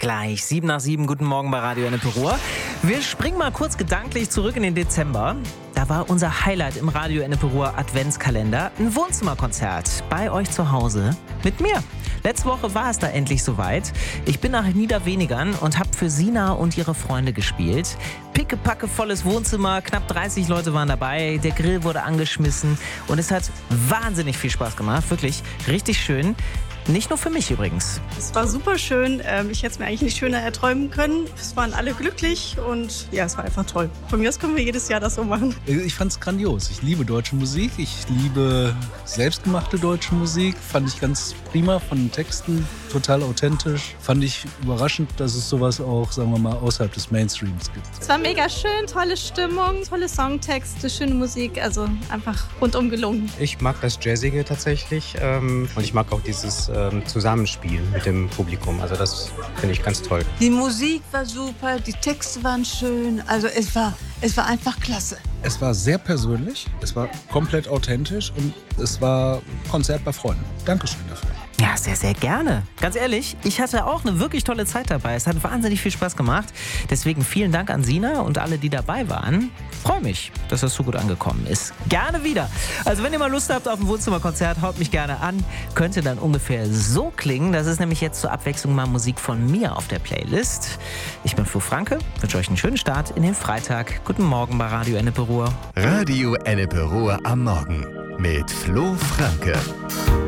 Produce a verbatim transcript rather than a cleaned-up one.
gleich. Sieben nach sieben, guten Morgen bei Radio Ennepe Ruhr. Wir springen mal kurz gedanklich zurück in den Dezember. Da war unser Highlight im Radio Ennepe Ruhr Adventskalender ein Wohnzimmerkonzert bei euch zu Hause mit mir. Letzte Woche war es da endlich soweit. Ich bin nach Niederwenigern und habe für Sina und ihre Freunde gespielt. Pickepacke volles Wohnzimmer, knapp dreißig Leute waren dabei, der Grill wurde angeschmissen und es hat wahnsinnig viel Spaß gemacht, wirklich richtig schön. Nicht nur für mich übrigens. Es war super schön. Ich hätte es mir eigentlich nicht schöner erträumen können. Es waren alle glücklich und ja, es war einfach toll. Von mir aus können wir jedes Jahr das so machen. Ich fand es grandios. Ich liebe deutsche Musik. Ich liebe selbstgemachte deutsche Musik. Fand ich ganz prima von den Texten. Total authentisch. Fand ich überraschend, dass es sowas auch, sagen wir mal, außerhalb des Mainstreams gibt. Es war mega schön, tolle Stimmung, tolle Songtexte, schöne Musik. Also einfach rundum gelungen. Ich mag das Jazzige tatsächlich ähm, und ich mag auch dieses ähm, Zusammenspiel mit dem Publikum. Also das finde ich ganz toll. Die Musik war super, die Texte waren schön. Also es war, es war einfach klasse. Es war sehr persönlich, es war komplett authentisch und es war Konzert bei Freunden. Dankeschön dafür. Ja, sehr, sehr gerne. Ganz ehrlich, ich hatte auch eine wirklich tolle Zeit dabei. Es hat wahnsinnig viel Spaß gemacht. Deswegen vielen Dank an Sina und alle, die dabei waren. Freue mich, dass das so gut angekommen ist. Gerne wieder. Also wenn ihr mal Lust habt auf ein Wohnzimmerkonzert, haut mich gerne an. Könnte dann ungefähr so klingen. Das ist nämlich jetzt zur Abwechslung mal Musik von mir auf der Playlist. Ich bin Flo Franke, wünsche euch einen schönen Start in den Freitag. Guten Morgen bei Radio Ennepe Ruhr. Radio Ennepe Ruhr am Morgen mit Flo Franke.